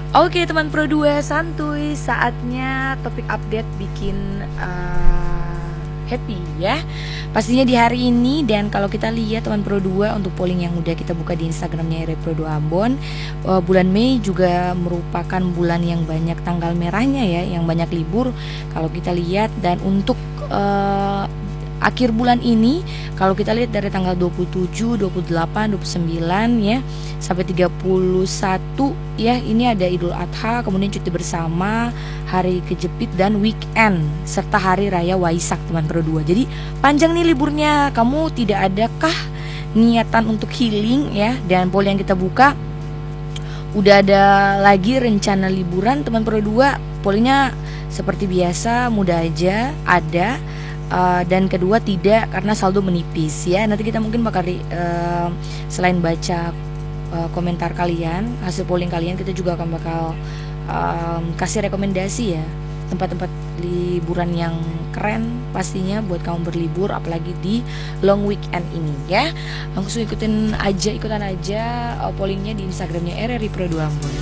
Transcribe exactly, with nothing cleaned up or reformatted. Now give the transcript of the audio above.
Oke teman Pro dua santuy, saatnya topik update bikin uh, happy ya. Pastinya di hari ini, dan kalau kita lihat teman Pro dua untuk polling yang udah kita buka di Instagramnya R Pro dua Ambon, uh, bulan Mei juga merupakan bulan yang banyak tanggal merahnya ya, yang banyak libur kalau kita lihat. Dan untuk uh, akhir bulan ini kalau kita lihat dari tanggal dua puluh tujuh, dua puluh delapan, dua puluh sembilan ya sampai tiga puluh satu ya, ini ada Idul Adha, kemudian cuti bersama, hari kejepit dan weekend serta hari raya Waisak teman Pro dua. Jadi panjang nih liburnya. Kamu tidak adakah niatan untuk healing ya? Dan poll yang kita buka udah ada lagi rencana liburan teman Pro dua. Pollnya seperti biasa mudah aja ada. Uh, dan kedua tidak, karena saldo menipis ya. Nanti kita mungkin bakal uh, selain baca uh, komentar kalian, hasil polling kalian, kita juga akan bakal um, kasih rekomendasi ya tempat-tempat liburan yang keren pastinya buat kamu berlibur, apalagi di long weekend ini ya. Langsung ikutin aja ikutan aja uh, pollingnya di Instagramnya R R I Pro dua Ambon.